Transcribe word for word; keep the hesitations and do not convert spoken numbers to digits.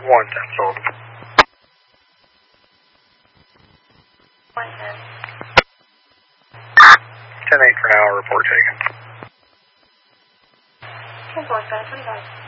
one ten sold. one ten. ten eight for now, report taken. ten four, seven twenty-five.